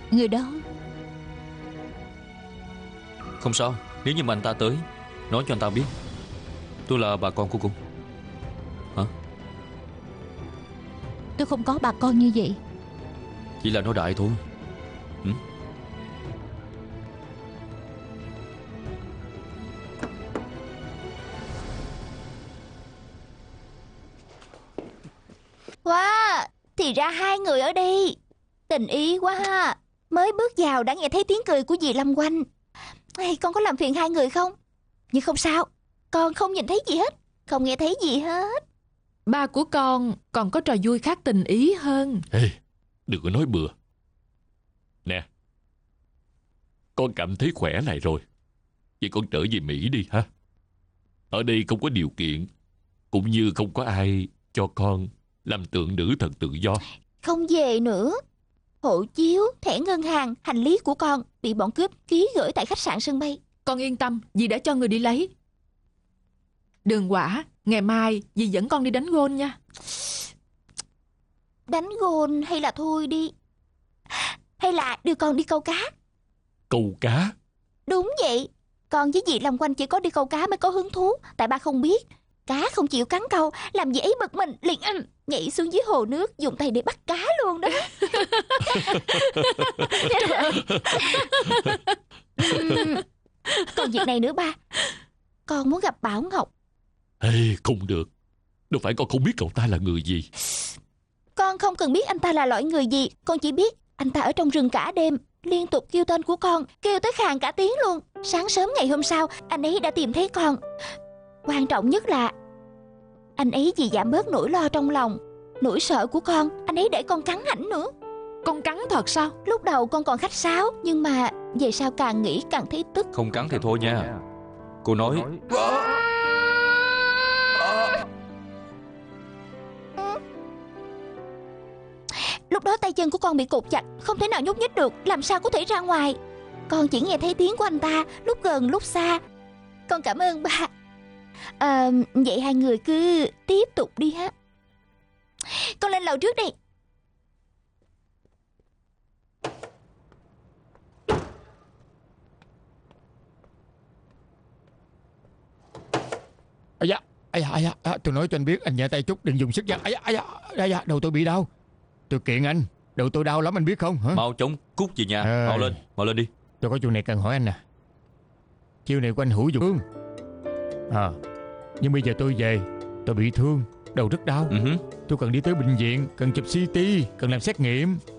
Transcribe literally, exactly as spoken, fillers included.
Người đó. Không sao, nếu như mà anh ta tới, nói cho anh ta biết tôi là bà con của cô. Hả? Tôi không có bà con như vậy. Chỉ là nói đại thôi. Ừ? Wow, thì ra hai người ở đây. Tình ý quá ha. Mới bước vào đã nghe thấy tiếng cười của dì Lâm quanh. Ê, con có làm phiền hai người không? Nhưng không sao, con không nhìn thấy gì hết, không nghe thấy gì hết. Ba của con còn có trò vui khác tình ý hơn. Ê, đừng có nói bừa. Nè, con cảm thấy khỏe lại rồi. Vậy con trở về Mỹ đi ha. Ở đây không có điều kiện, cũng như không có ai cho con làm tượng nữ thần tự do. Không về nữa. Hộ chiếu, thẻ ngân hàng, hành lý của con bị bọn cướp ký gửi tại khách sạn sân bay. Con yên tâm, dì đã cho người đi lấy. Đường Quả, ngày mai dì dẫn con đi đánh golf nha. Đánh gôn hay là thôi đi. Hay là đưa con đi câu cá. Câu cá? Đúng vậy. Con với dì Lâm quanh chỉ có đi câu cá mới có hứng thú. Tại ba không biết, cá không chịu cắn câu, làm dễ bực mình liền um, nhảy xuống dưới hồ nước, dùng tay để bắt cá luôn đó. Còn việc này nữa ba, con muốn gặp Bảo Ngọc. Ê, không được. Đâu phải con không biết cậu ta là người gì. Con không cần biết anh ta là loại người gì. Con chỉ biết anh ta ở trong rừng cả đêm, liên tục kêu tên của con, kêu tới khàn cả tiếng luôn. Sáng sớm ngày hôm sau, anh ấy đã tìm thấy con. Quan trọng nhất là anh ấy vì giảm bớt nỗi lo trong lòng, nỗi sợ của con, anh ấy để con cắn ảnh nữa. Con cắn thật sao? Lúc đầu con còn khách sáo, nhưng mà về sau càng nghĩ càng thấy tức. Không cắn thì thôi nha. Cô nói. Lúc đó tay chân của con bị cột chặt, không thể nào nhúc nhích được, làm sao có thể ra ngoài. Con chỉ nghe thấy tiếng của anh ta, lúc gần lúc xa. Con cảm ơn ba. À, vậy hai người cứ tiếp tục đi ha. Con lên lầu trước đi. Ây da, ây da, ây da, à, tôi nói cho anh biết, anh nhẹ tay chút, đừng dùng sức nha. Ây da, ây da, ây da, đầu tôi bị đau. Tôi kiện anh, đầu tôi đau lắm anh biết không hả? Mau chóng cút về nhà. À, Mau lên, mau lên đi. tôi có chuyện này cần hỏi anh nè. Chiều này của anh Hữu Dũng. À, nhưng bây giờ tôi về, tôi bị thương, đầu rất đau. Uh-huh. Tôi cần đi tới bệnh viện, cần chụp xê tê, cần làm xét nghiệm.